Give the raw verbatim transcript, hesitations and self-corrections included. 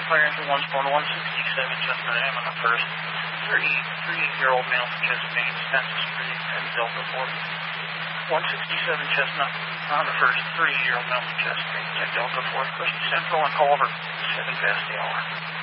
fire engine one's born one sixty-seven, Chestnut M on the first. thirty-three-year-old male from Chesapeake, Census Street, and Delta Fort. one sixty-seven Chestnut on the first. thirty-year-old male from Chesapeake, and Delta Fort. Question Central and Culver, seven past the hour.